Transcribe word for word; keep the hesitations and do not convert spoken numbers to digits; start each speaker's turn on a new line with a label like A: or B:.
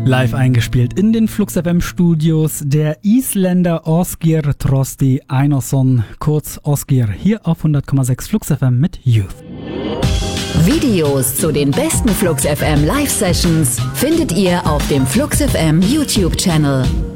A: Live eingespielt in den Flux F M Studios der Isländer Ásgeir Trausti Einarsson, kurz Ásgeir, hier auf hundert Komma sechs Flux F M mit Youth.
B: Videos zu den besten Flux F M Live Sessions findet ihr auf dem Flux F M YouTube Channel.